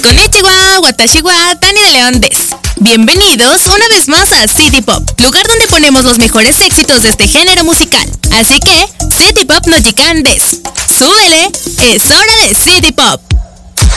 Konnichiwa, watashi wa Tania León des. Bienvenidos una vez más a City Pop, lugar donde ponemos los mejores éxitos de este género musical. Así que, City Pop no jikan des. ¡Súbele! ¡Es hora de City Pop!